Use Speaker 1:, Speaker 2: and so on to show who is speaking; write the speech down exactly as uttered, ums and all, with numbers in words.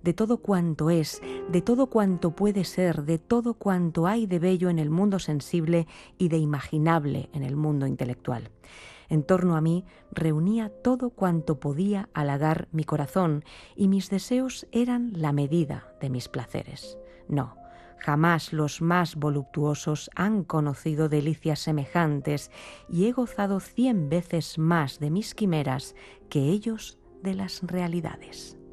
Speaker 1: de todo cuanto es, de todo cuanto puede ser, de todo cuanto hay de bello en el mundo sensible y de imaginable en el mundo intelectual. En torno a mí reunía todo cuanto podía halagar mi corazón, y mis deseos eran la medida de mis placeres. No, jamás los más voluptuosos han conocido delicias semejantes, y he gozado cien veces más de mis quimeras que ellos de las realidades.